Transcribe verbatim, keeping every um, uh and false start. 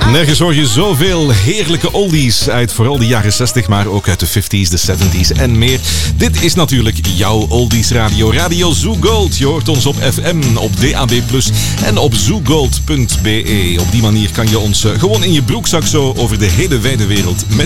Nergens hoor je zoveel heerlijke oldies uit vooral de jaren zestig, maar ook uit de vijftiger, de zeventigers en meer. Dit is natuurlijk jouw oldies radio, Radio Zoo Gold. Je hoort ons op F M, op D A B plus, en op zoogold punt b e. Op die manier kan je ons gewoon in je broekzak zo over de hele wijde wereld met